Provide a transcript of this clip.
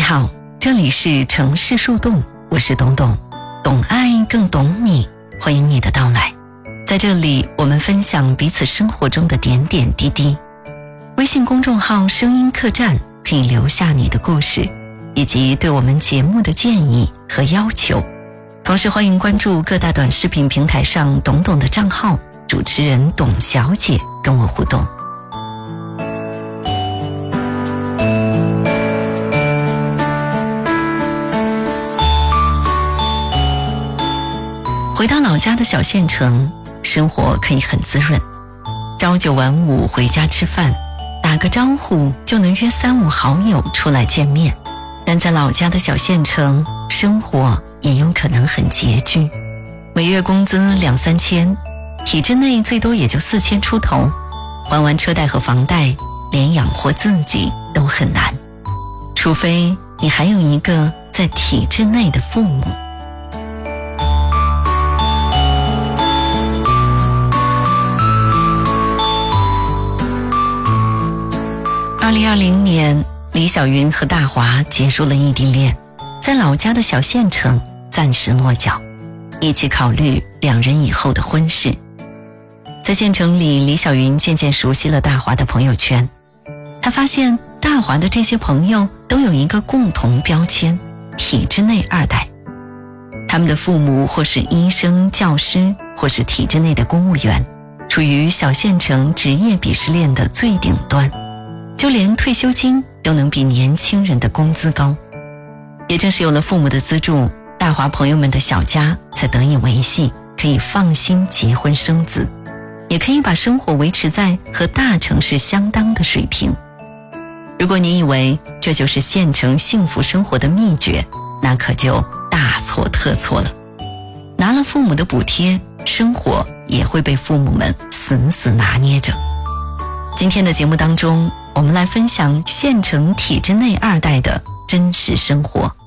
好，这里是城市树洞，我是董董，懂爱更懂你，欢迎你的到来。在这里，我们分享彼此生活中的点点滴滴。微信公众号声音客栈可以留下你的故事，以及对我们节目的建议和要求。同时欢迎关注各大短视频平台上董董的账号，主持人董小姐跟我互动。回到老家的小县城，生活可以很滋润，朝九晚五回家吃饭，打个招呼就能约3、5好友出来见面。但在老家的小县城，生活也有可能很拮据，每月工资2、3千，体制内最多也就4000出头，还完车贷和房贷，连养活自己都很难，除非你还有一个在体制内的父母。2020年，李小云和大华结束了异地恋，在老家的小县城暂时落脚，一起考虑2人以后的婚事。在县城里，李小云渐渐熟悉了大华的朋友圈，她发现大华的这些朋友都有一个共同标签：体制内2代。他们的父母或是医生、教师，或是体制内的公务员，处于小县城职业鄙视链的最顶端，就连退休金都能比年轻人的工资高。也正是有了父母的资助，大华朋友们的小家才得以维系，可以放心结婚生子，也可以把生活维持在和大城市相当的水平。如果你以为这就是县城幸福生活的秘诀，那可就大错特错了。拿了父母的补贴，生活也会被父母们死死拿捏着。今天的节目当中，我们来分享县城体制内2代的真实生活。